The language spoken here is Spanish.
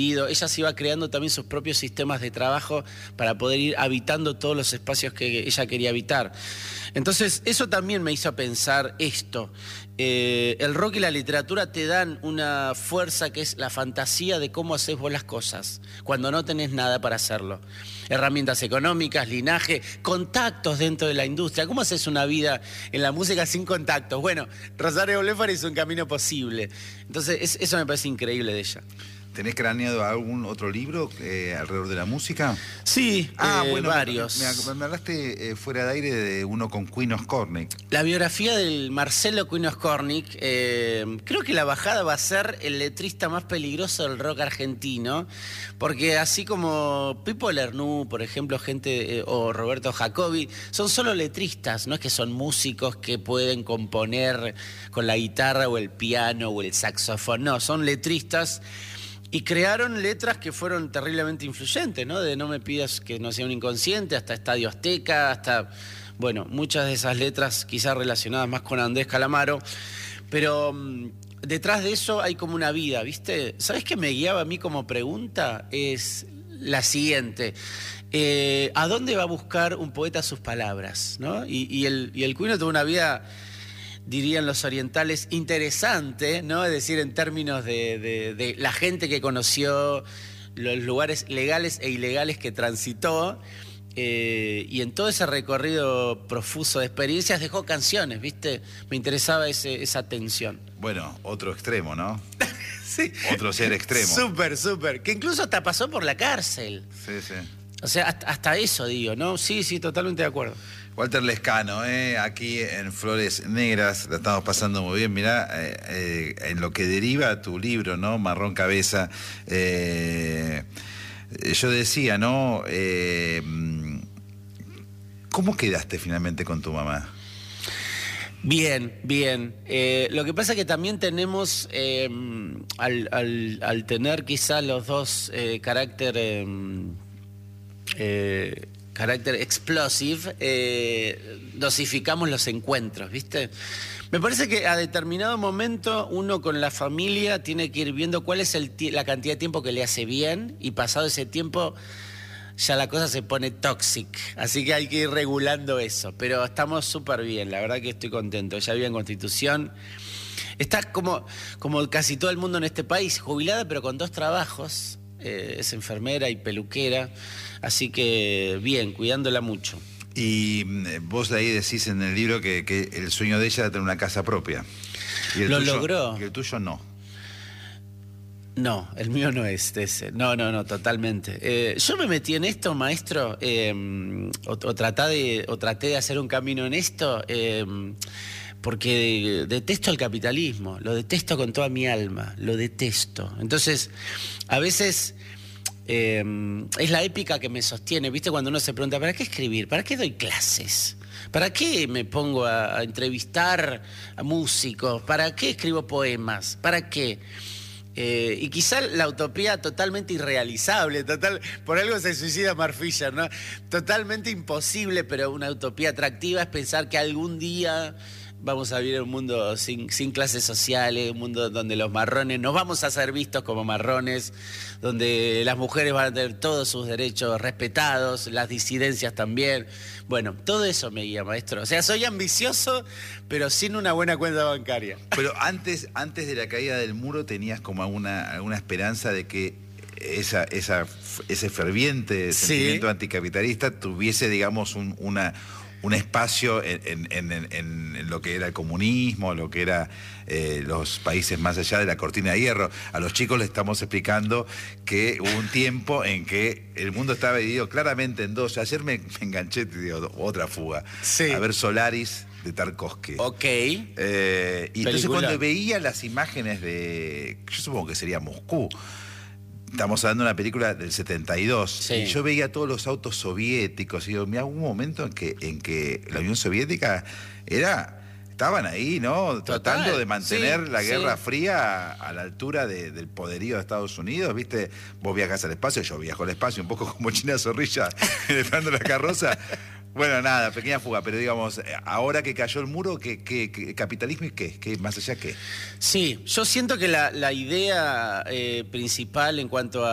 querido. Ella se iba creando también sus propios sistemas de trabajo para poder ir habitando todos los espacios que ella quería habitar. Entonces, eso también me hizo pensar esto. El rock y la literatura te dan una fuerza que es la fantasía de cómo haces vos las cosas, cuando no tenés nada para hacerlo. Herramientas económicas, linaje, contactos dentro de la industria. ¿Cómo haces una vida en la música sin contactos? Bueno, Rosario Blefari es un camino posible. Entonces, eso me parece increíble de ella. ¿Tenés craneado algún otro libro alrededor de la música? Sí, bueno, varios. Me hablaste fuera de aire de uno con Queen Oscornik. La biografía del Marcelo Queen Oscornik, creo que la bajada va a ser el letrista más peligroso del rock argentino, porque así como Pipo Lernoux, por ejemplo, o Roberto Jacobi, son solo letristas, no es que son músicos que pueden componer con la guitarra o el piano o el saxofón, no, son letristas. Y crearon letras que fueron terriblemente influyentes, ¿no? De No me pidas que no sea un inconsciente, hasta Estadio Azteca, hasta, bueno, muchas de esas letras quizás relacionadas más con Andrés Calamaro. Pero detrás de eso hay como una vida, ¿viste? ¿Sabés qué me guiaba a mí como pregunta? Es la siguiente. ¿A dónde va a buscar un poeta sus palabras, ¿no? Y el Queen tuvo una vida, dirían los orientales, interesante, ¿no? Es decir, en términos de la gente que conoció, los lugares legales e ilegales que transitó, y en todo ese recorrido profuso de experiencias dejó canciones, ¿viste? Me interesaba esa tensión. Bueno, otro extremo, ¿no? Sí. Otro ser extremo. Súper, súper. Que incluso hasta pasó por la cárcel. Sí, sí. O sea, hasta eso digo, ¿no? Sí, sí, totalmente de acuerdo. Walter Lescano, aquí en Flores Negras, la estamos pasando muy bien. Mirá, en lo que deriva tu libro, ¿no? Marrón Cabeza. Yo decía, ¿no? ¿Cómo quedaste finalmente con tu mamá? Bien, bien. Lo que pasa es que también tenemos, al tener quizá los dos carácter explosive, dosificamos los encuentros, ¿viste? Me parece que a determinado momento uno con la familia tiene que ir viendo cuál es la cantidad de tiempo que le hace bien, y pasado ese tiempo ya la cosa se pone toxic, así que hay que ir regulando eso, pero estamos súper bien, la verdad que estoy contento. Ella vive en Constitución, está como casi todo el mundo en este país, jubilada pero con 2 trabajos, es enfermera y peluquera, así que bien, cuidándola mucho. Y vos de ahí decís en el libro que el sueño de ella era tener una casa propia. Y Lo logró. Y el tuyo no. No, el mío no es ese. No, totalmente. Yo me metí en esto, maestro, o traté de hacer un camino en esto, porque detesto el capitalismo, lo detesto con toda mi alma, lo detesto. Entonces, a veces es la épica que me sostiene, ¿viste? Cuando uno se pregunta, ¿para qué escribir? ¿Para qué doy clases? ¿Para qué me pongo a entrevistar a músicos? ¿Para qué escribo poemas? ¿Para qué? Y quizá la utopía totalmente irrealizable, por algo se suicida Mark Fisher, ¿no? Totalmente imposible, pero una utopía atractiva es pensar que algún día vamos a vivir en un mundo sin clases sociales, un mundo donde los marrones nos vamos a ser vistos como marrones, donde las mujeres van a tener todos sus derechos respetados, las disidencias también. Bueno, todo eso me guía, maestro. O sea, soy ambicioso, pero sin una buena cuenta bancaria. Pero antes de la caída del muro tenías como alguna esperanza de que ese ferviente sentimiento anticapitalista tuviese, digamos, un espacio en lo que era el comunismo, lo que era los países más allá de la cortina de hierro. A los chicos les estamos explicando que hubo un tiempo en que el mundo estaba dividido claramente en dos. Ayer me enganché, te digo, otra fuga. Sí. A ver Solaris de Tarkovsky. Ok. Y entonces cuando veía las imágenes yo supongo que sería Moscú. Estamos hablando de una película del 72, sí. Y yo veía todos los autos soviéticos, y digo, mira, hubo un momento en que la Unión Soviética estaban ahí, ¿no? Tratando de mantener la Guerra Fría a la altura del poderío de Estados Unidos, ¿viste? Vos viajás al espacio, yo viajo al espacio, un poco como China Zorrilla, entrando la carroza. Bueno, nada, pequeña fuga, pero digamos, ahora que cayó el muro, ¿qué capitalismo y qué? ¿Más allá qué? Sí, yo siento que la idea principal en cuanto a